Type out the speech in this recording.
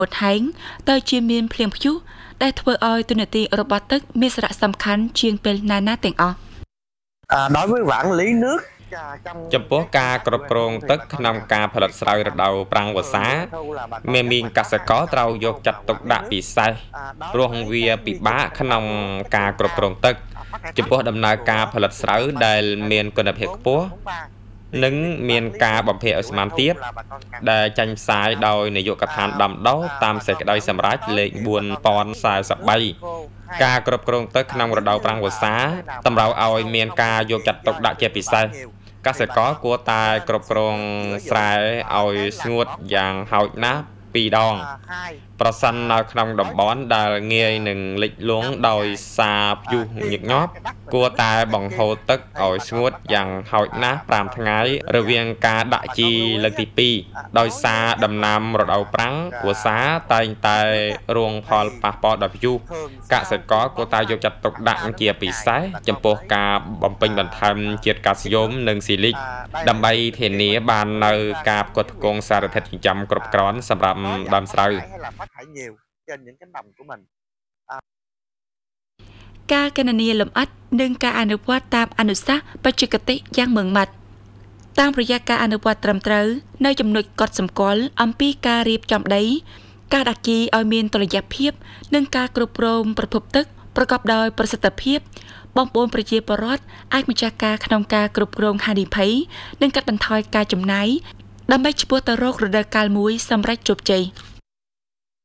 một hánh tới chuyên miên phèn phúได้ធ្វើឲ្យទូនាទីរបស់ទឹកមានសារៈសំខាន់ជាងពេលណាៗទាំងអស់ đối với quản lý nước ចំពោះការគ្រប់គ្រងទឹកក្នុងការផលិតស្រូវរដូវប្រាំងវស្សាមានកសិករត្រូវយកចាត់ទុកដាក់ពិសេសព្រោះវាពិបាកក្នុងការគ្រប់គ្រងទឹកចំពោះដំណើរការផលិតស្រូវដែលមានគុណភាពខ្ពស់និងមានការបំភាយឧស្ម័នទាបដែលចាញ់ផ្សាយដោយនាយកដ្ឋានដាំដុះតាមសេចក្តីសម្រេចលេខ4043ការគ្រប់គ្រងទឹកក្នុងរដូវប្រាំងវស្សាតម្រូវឲ្យមានការយកចាត់ទុកដាក់ជាពិសេសកសិករគួរតែគ្រប់គ្រងស្រែឲ្យស្ងួតយ៉ាងហោចណាស់2 ដងប្រសិននៅក្នុងតំបន់ដែលងាយនឹងលិចលង់ដោយសារព្យុះញឹកញាប់គួរតែបង្ហូរទឹកឲ្យស្ងួតយ៉ាងហោចណាស់5 ថ្ងៃរវាងការដាក់ជីលើកទី2ដោយសារដំណាំរដូវប្រាំងវស្សាតែងតែរងផលប៉ះពាល់ដោយព្យុះកសិករគួរតែយកចាត់ទុកដាក់ជាពិសេសចំពោះការបំពេញបន្ថែមជាតិកាល់ស្យូមនិងស៊ីលីកដើម្បីធានាបាននៅការផ្គត់ផ្គង់សារធាតុចិញ្ចឹមគ្រប់គ្រាន់សម្រាប់ដើមស្រូវការគណនាលម្អិតនិងការអនុវត្តតាមអនុសាសន៍បច្ចេកទេសយ៉ាងម៉ឺងម៉ាត់តាមរយៈការអនុវត្តត្រឹមត្រូវនៅចំណុចកត់សម្គាល់អំពីការរៀបចំដីការដាក់ជីឲ្យមានតុល្យភាពនិងការគ្រប់គ្រងប្រភពទឹកប្រកបដោយប្រសិទ្ធភាពបងប្អូនប្រជាពលរដ្ឋអាចម្ចាស់ការក្នុងការគ្រប់គ្រងហានិភ័យនិងកាត់បន្ថយការចំណាយដើម្បីឆ្ពោះទៅរករដូវកាលមួយសម្រាប់ជោគជ័យ